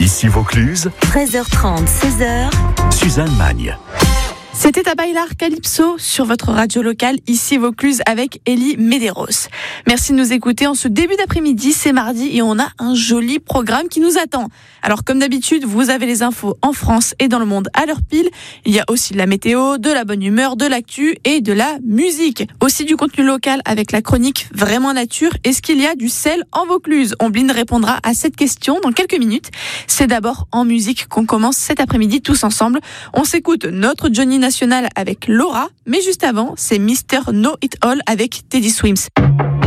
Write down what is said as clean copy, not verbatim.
Ici Vaucluse, 13h30, 16h. Suzanne Magne. C'était à Bailar Calypso sur votre radio locale, ici Vaucluse, avec Elie Medeiros. Merci de nous écouter en ce début d'après-midi, c'est mardi et on a un joli programme qui nous attend. Alors comme d'habitude, vous avez les infos en France et dans le monde à l'heure pile. Il y a aussi de la météo, de la bonne humeur, de l'actu et de la musique. Aussi du contenu local avec la chronique Vraiment Nature. Est-ce qu'il y a du sel en Vaucluse? Ombline répondra à cette question dans quelques minutes. C'est d'abord en musique qu'on commence cet après-midi tous ensemble. On s'écoute notre Johnny National avec Laura, mais juste avant, c'est Mr. Know It All avec Teddy Swims.